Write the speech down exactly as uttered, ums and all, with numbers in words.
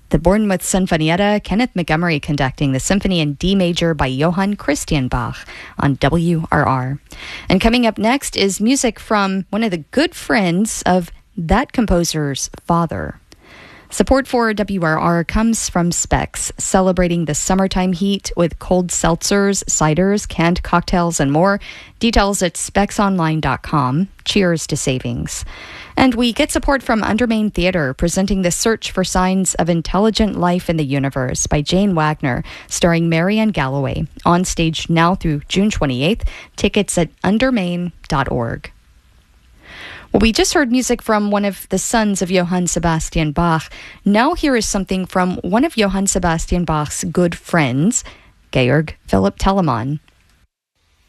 The Bournemouth Sinfonietta, Kenneth Montgomery conducting the Symphony in D major by Johann Christian Bach on W R R. And coming up next is music from one of the good friends of that composer's father. Support for W R R comes from Specs, celebrating the summertime heat with cold seltzers, ciders, canned cocktails, and more. Details at specs online dot com. Cheers to savings. And we get support from Undermain Theatre, presenting The Search for Signs of Intelligent Life in the Universe by Jane Wagner, starring Marianne Galloway. On stage now through June twenty-eighth. Tickets at undermain dot org. Well, we just heard music from one of the sons of Johann Sebastian Bach. Now here is something from one of Johann Sebastian Bach's good friends, Georg Philipp Telemann.